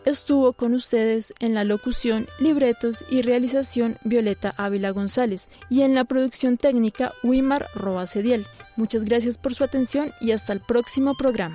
Estuvo con ustedes en la locución, libretos y realización Violeta Ávila González y en la producción técnica Wimar Roa Cediel. Muchas gracias por su atención y hasta el próximo programa.